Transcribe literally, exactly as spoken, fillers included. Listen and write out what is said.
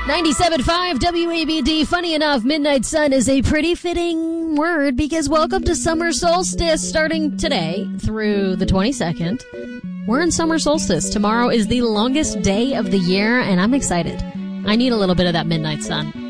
ninety-seven point five W A B D. Funny enough, midnight sun is a pretty fitting word because welcome to summer solstice starting today through the twenty-second. We're in summer solstice. Tomorrow is the longest day of the year, and I'm excited. I need a little bit of that midnight sun.